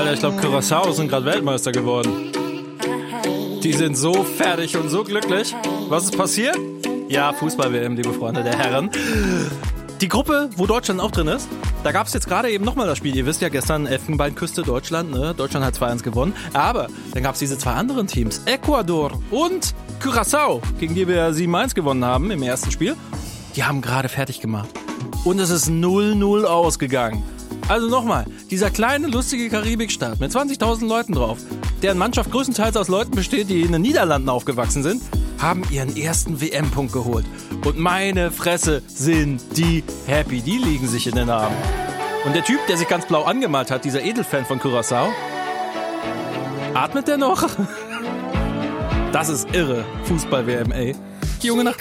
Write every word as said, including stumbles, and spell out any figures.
Alter, ich glaube, Curaçao sind gerade Weltmeister geworden. Die sind so fertig und so glücklich. Was ist passiert? Ja, Fußball-W M, liebe Freunde der Herren. Die Gruppe, wo Deutschland auch drin ist, da gab es jetzt gerade eben nochmal das Spiel. Ihr wisst ja, gestern Elfenbeinküste Deutschland, ne? Deutschland hat zwei eins gewonnen. Aber dann gab es diese zwei anderen Teams, Ecuador und Curaçao, gegen die wir sieben eins gewonnen haben im ersten Spiel. Die haben gerade fertig gemacht. Und es ist null null ausgegangen. Also nochmal, dieser kleine, lustige Karibikstaat mit zwanzigtausend Leuten drauf, deren Mannschaft größtenteils aus Leuten besteht, die in den Niederlanden aufgewachsen sind, haben ihren ersten W M-Punkt geholt. Und meine Fresse, sind die happy. Die liegen sich in den Armen. Und der Typ, der sich ganz blau angemalt hat, dieser Edelfan von Curaçao, atmet der noch? Das ist irre. Fußball-W M, ey. Junge nach